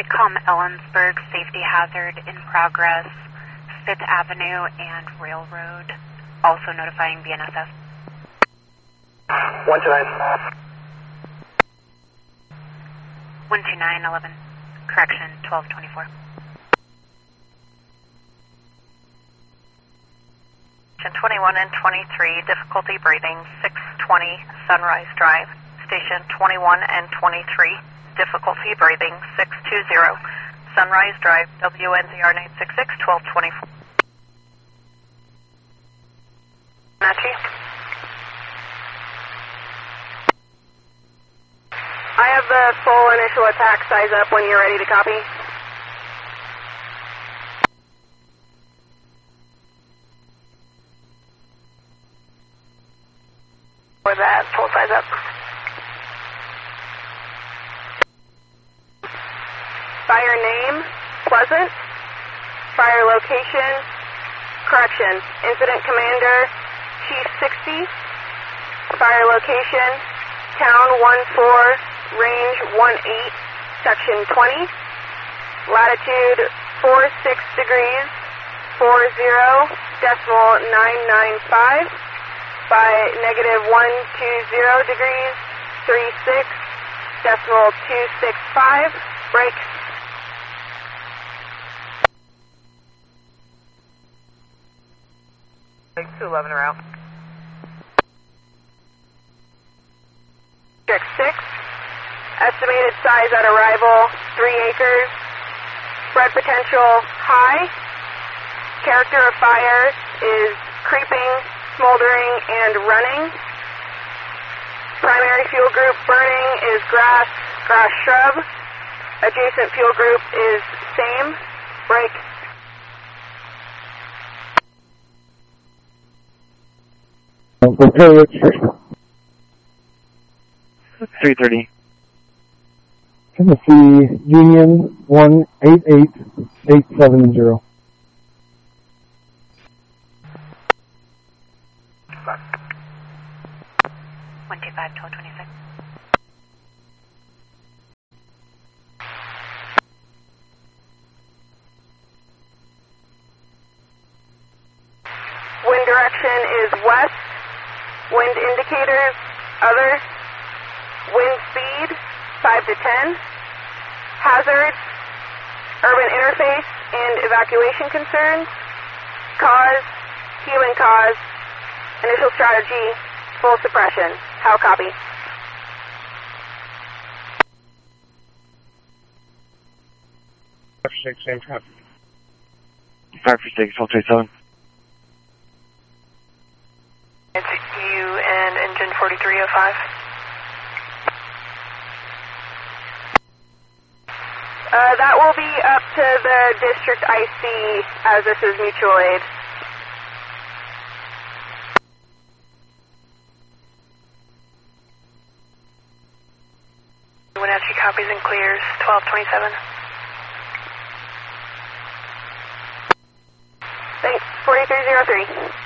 Whitcomb Ellensburg safety hazard in progress, 5th Avenue and Railroad, also notifying BNSF. 129. 12911, correction 1224. 21 and 23, difficulty breathing, 620 Sunrise Drive. Station 21 and 23, difficulty breathing, 620 Sunrise Drive, WNZR 966, 1224. Matchy. I have the full initial attack size up when you're ready to copy. For that, full size up. Fire name, Pleasant. Fire location, correction. Incident commander, Chief 60. Fire location, Town 14, Range 18, Section 20. Latitude 46 degrees, 40.995 by negative 120 degrees, 36.265. Break. Big 211 around. District 6. Estimated size at arrival, 3 acres. Spread potential high. Character of fire is creeping, smoldering, and running. Primary fuel group burning is grass shrub. Adjacent fuel group is same. Break. Prepare 330. Tennessee Union 188870. One two five 1226. Wind direction is west. Wind indicators, other. Wind speed, 5 to 10. Hazards, urban interface and evacuation concerns. Cause, human cause. Initial strategy, full suppression. How copy? Same trap. 5 for 6, 1237. It's you and engine 4305. That will be up to the district IC as this is mutual aid. Wenatchee copies and clears, 1227. Thanks, 4303.